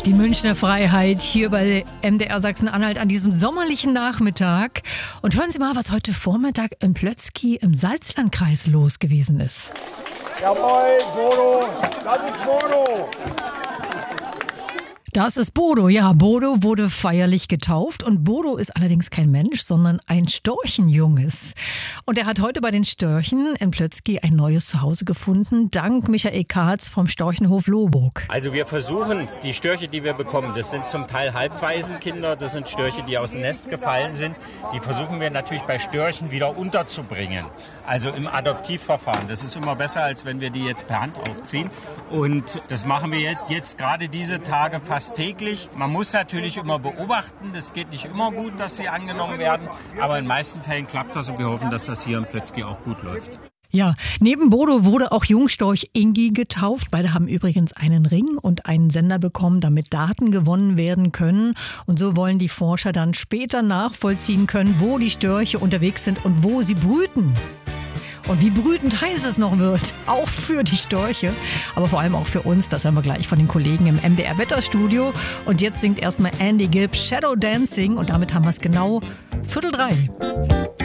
Die Münchner Freiheit hier bei MDR Sachsen-Anhalt an diesem sommerlichen Nachmittag. Und hören Sie mal, was heute Vormittag in Plötzky im Salzlandkreis los gewesen ist. Jawohl, Bodo, das ist Bodo. Das ist Bodo, ja. Bodo wurde feierlich getauft und Bodo ist allerdings kein Mensch, sondern ein Storchenjunges. Und er hat heute bei den Störchen in Plötzky ein neues Zuhause gefunden, dank Michael Katz vom Storchenhof Lohburg. Also wir versuchen, die Störche, die wir bekommen, das sind zum Teil Halbwaisenkinder, das sind Störche, die aus dem Nest gefallen sind. Die versuchen wir natürlich bei Störchen wieder unterzubringen, also im Adoptivverfahren. Das ist immer besser, als wenn wir die jetzt per Hand aufziehen. Und das machen wir jetzt gerade diese Tage fast täglich. Man muss natürlich immer beobachten, das geht nicht immer gut, dass sie angenommen werden, aber in den meisten Fällen klappt das und wir hoffen, dass das hier in Plötzky auch gut läuft. Ja, neben Bodo wurde auch Jungstorch Ingi getauft. Beide haben übrigens einen Ring und einen Sender bekommen, damit Daten gewonnen werden können. Und so wollen die Forscher dann später nachvollziehen können, wo die Störche unterwegs sind und wo sie brüten. Und wie brütend heiß es noch wird, auch für die Störche, aber vor allem auch für uns. Das hören wir gleich von den Kollegen im MDR-Wetterstudio. Und jetzt singt erstmal Andy Gibb Shadow Dancing und damit haben wir es genau 2:45.